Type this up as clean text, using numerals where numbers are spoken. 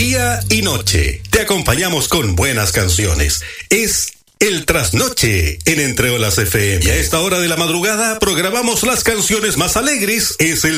día y noche. Te acompañamos con buenas canciones. Es El Trasnoche en Entre Olas FM. Y a esta hora de la madrugada programamos las canciones más alegres. Es el